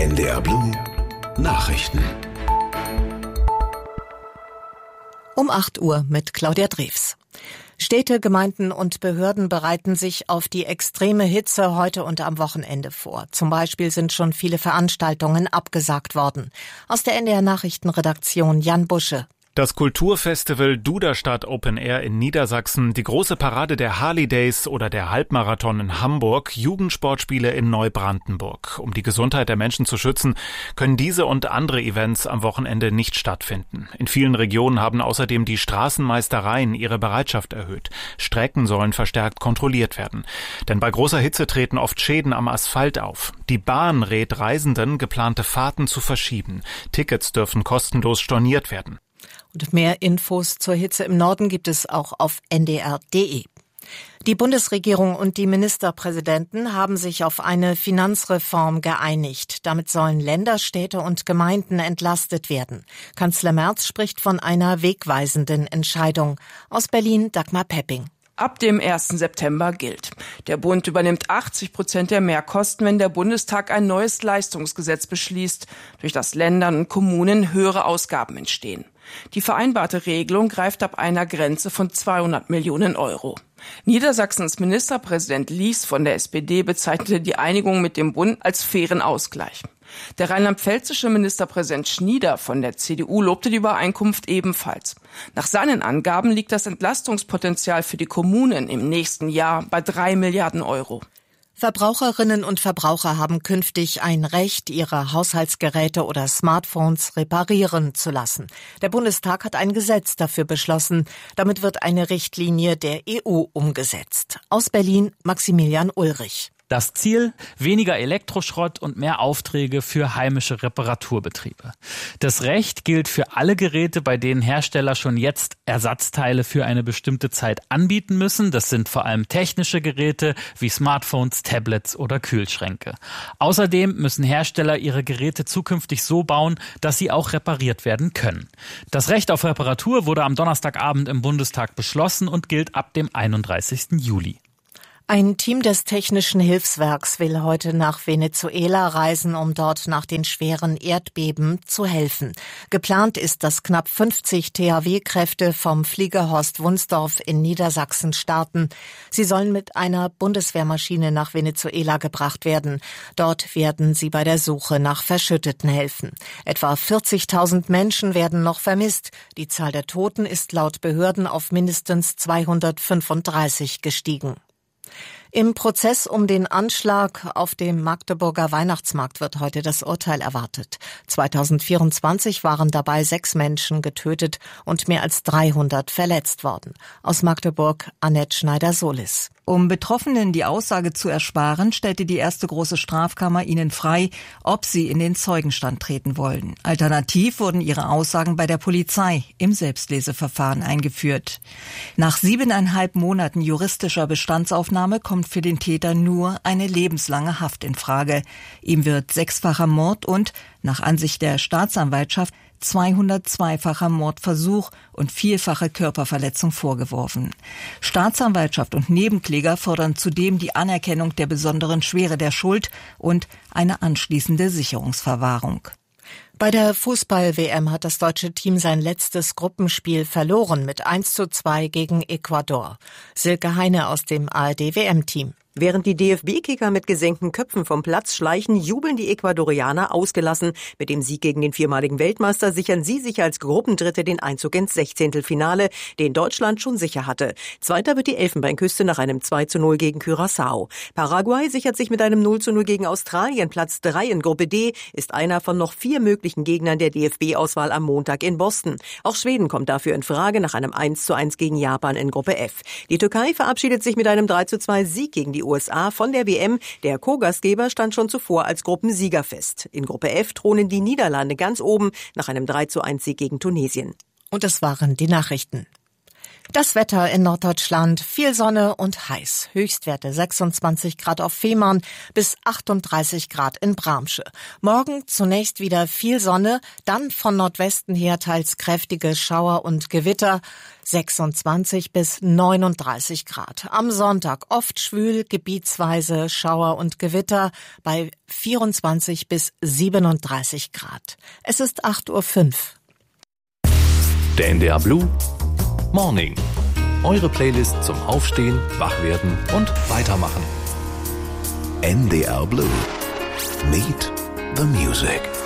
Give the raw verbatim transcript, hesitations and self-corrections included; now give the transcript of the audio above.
N D R Blue Nachrichten. Um acht Uhr mit Claudia Drews. Städte, Gemeinden und Behörden bereiten sich auf die extreme Hitze heute und am Wochenende vor. Zum Beispiel sind schon viele Veranstaltungen abgesagt worden. Aus der N D R Nachrichtenredaktion Jan Busche. Das Kulturfestival Duderstadt Open Air in Niedersachsen, die große Parade der Harley Days oder der Halbmarathon in Hamburg, Jugendsportspiele in Neubrandenburg. Um die Gesundheit der Menschen zu schützen, können diese und andere Events am Wochenende nicht stattfinden. In vielen Regionen haben außerdem die Straßenmeistereien ihre Bereitschaft erhöht. Strecken sollen verstärkt kontrolliert werden. Denn bei großer Hitze treten oft Schäden am Asphalt auf. Die Bahn rät Reisenden, geplante Fahrten zu verschieben. Tickets dürfen kostenlos storniert werden. Und mehr Infos zur Hitze im Norden gibt es auch auf N D R punkt D E. Die Bundesregierung und die Ministerpräsidenten haben sich auf eine Finanzreform geeinigt. Damit sollen Länder, Städte und Gemeinden entlastet werden. Kanzler Merz spricht von einer wegweisenden Entscheidung. Aus Berlin Dagmar Pepping. Ab dem ersten September gilt: Der Bund übernimmt achtzig Prozent der Mehrkosten, wenn der Bundestag ein neues Leistungsgesetz beschließt, durch das Ländern und Kommunen höhere Ausgaben entstehen. Die vereinbarte Regelung greift ab einer Grenze von zweihundert Millionen Euro. Niedersachsens Ministerpräsident Lies von der S P D bezeichnete die Einigung mit dem Bund als fairen Ausgleich. Der rheinland-pfälzische Ministerpräsident Schnieder von der C D U lobte die Übereinkunft ebenfalls. Nach seinen Angaben liegt das Entlastungspotenzial für die Kommunen im nächsten Jahr bei drei Milliarden Euro. Verbraucherinnen und Verbraucher haben künftig ein Recht, ihre Haushaltsgeräte oder Smartphones reparieren zu lassen. Der Bundestag hat ein Gesetz dafür beschlossen. Damit wird eine Richtlinie der E U umgesetzt. Aus Berlin Maximilian Ulrich. Das Ziel: weniger Elektroschrott und mehr Aufträge für heimische Reparaturbetriebe. Das Recht gilt für alle Geräte, bei denen Hersteller schon jetzt Ersatzteile für eine bestimmte Zeit anbieten müssen. Das sind vor allem technische Geräte wie Smartphones, Tablets oder Kühlschränke. Außerdem müssen Hersteller ihre Geräte zukünftig so bauen, dass sie auch repariert werden können. Das Recht auf Reparatur wurde am Donnerstagabend im Bundestag beschlossen und gilt ab dem einunddreißigsten Juli. Ein Team des Technischen Hilfswerks will heute nach Venezuela reisen, um dort nach den schweren Erdbeben zu helfen. Geplant ist, dass knapp fünfzig T H W-Kräfte vom Flieger Horst Wunsdorf in Niedersachsen starten. Sie sollen mit einer Bundeswehrmaschine nach Venezuela gebracht werden. Dort werden sie bei der Suche nach Verschütteten helfen. Etwa vierzigtausend Menschen werden noch vermisst. Die Zahl der Toten ist laut Behörden auf mindestens zweihundertfünfunddreißig gestiegen. Im Prozess um den Anschlag auf dem Magdeburger Weihnachtsmarkt wird heute das Urteil erwartet. zweitausendvierundzwanzig waren dabei sechs Menschen getötet und mehr als dreihundert verletzt worden. Aus Magdeburg Annette Schneider-Solis. Um Betroffenen die Aussage zu ersparen, stellte die erste große Strafkammer ihnen frei, ob sie in den Zeugenstand treten wollen. Alternativ wurden ihre Aussagen bei der Polizei im Selbstleseverfahren eingeführt. Nach siebeneinhalb Monaten juristischer Bestandsaufnahme kommt für den Täter nur eine lebenslange Haft in Frage. Ihm wird sechsfacher Mord und, nach Ansicht der Staatsanwaltschaft, zweihundertzweifacher Mordversuch und vielfache Körperverletzung vorgeworfen. Staatsanwaltschaft und Nebenkläger fordern zudem die Anerkennung der besonderen Schwere der Schuld und eine anschließende Sicherungsverwahrung. Bei der Fußball-W M hat das deutsche Team sein letztes Gruppenspiel verloren mit eins zu zwei gegen Ecuador. Silke Heine aus dem A R D-W M-Team. Während die D F B-Kicker mit gesenkten Köpfen vom Platz schleichen, jubeln die Ecuadorianer ausgelassen. Mit dem Sieg gegen den viermaligen Weltmeister sichern sie sich als Gruppendritte den Einzug ins Sechzehntelfinale, den Deutschland schon sicher hatte. Zweiter wird die Elfenbeinküste nach einem zwei zu null gegen Curaçao. Paraguay sichert sich mit einem null zu null gegen Australien Platz drei in Gruppe D, ist einer von noch vier möglichen Gegnern der D F B-Auswahl am Montag in Boston. Auch Schweden kommt dafür in Frage nach einem eins zu eins gegen Japan in Gruppe F. Die Türkei verabschiedet sich mit einem drei zu zwei Sieg gegen die U S A von der W M. Der Co-Gastgeber stand schon zuvor als Gruppensieger fest. In Gruppe F thronen die Niederlande ganz oben nach einem drei zu eins Sieg gegen Tunesien. Und das waren die Nachrichten. Das Wetter in Norddeutschland, viel Sonne und heiß. Höchstwerte sechsundzwanzig Grad auf Fehmarn bis achtunddreißig Grad in Bramsche. Morgen zunächst wieder viel Sonne, dann von Nordwesten her teils kräftige Schauer und Gewitter. sechsundzwanzig bis neununddreißig Grad. Am Sonntag oft schwül, gebietsweise Schauer und Gewitter bei vierundzwanzig bis siebenunddreißig Grad. Es ist acht Uhr fünf. Der N D R Blue Morning. Eure Playlist zum Aufstehen, Wachwerden und Weitermachen. N D R Blue. Meet the Music.